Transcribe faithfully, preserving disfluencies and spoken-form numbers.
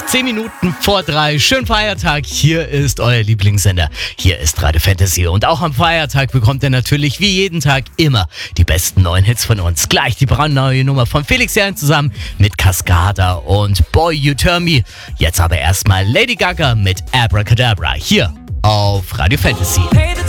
Zehn Minuten vor drei, schönen Feiertag, hier ist euer Lieblingssender, hier ist Radio Fantasy und auch am Feiertag bekommt ihr natürlich wie jeden Tag immer die besten neuen Hits von uns. Gleich die brandneue Nummer von Felix Jähn zusammen mit Cascada und Boy You Turn Me. Jetzt aber erstmal Lady Gaga mit Abracadabra hier auf Radio Fantasy.